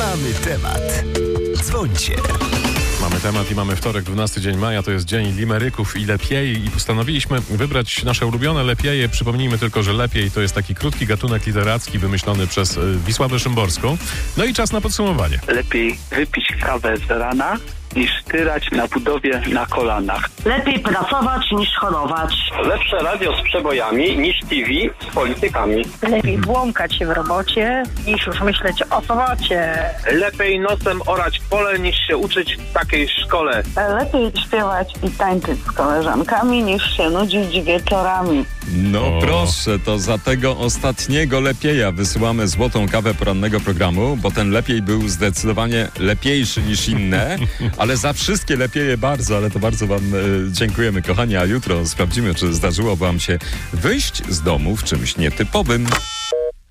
Mamy temat. Dzwońcie. Mamy temat i mamy wtorek, 12 dzień maja, to jest dzień limeryków i lepiej i postanowiliśmy wybrać nasze ulubione lepieje. Przypomnijmy tylko, że lepiej to jest taki krótki gatunek literacki wymyślony przez Wisławę Szymborską. No i czas na podsumowanie. Lepiej wypić kawę z rana, niż tyrać na budowie na kolanach. Lepiej pracować niż chorować. Lepsze radio z przebojami niż TV z politykami. Lepiej błąkać się w robocie niż już myśleć o sobocie. Lepiej nosem orać pole niż się uczyć w takiej szkole. Lepiej śpiewać i tańczyć z koleżankami niż się nudzić wieczorami. No proszę, to za tego ostatniego lepieja wysyłamy złotą kawę porannego programu, bo ten lepiej był zdecydowanie lepiejszy niż inne, ale za wszystkie lepieje bardzo, ale to bardzo wam dziękujemy, kochani, a jutro sprawdzimy, czy zdarzyło wam się wyjść z domu w czymś nietypowym.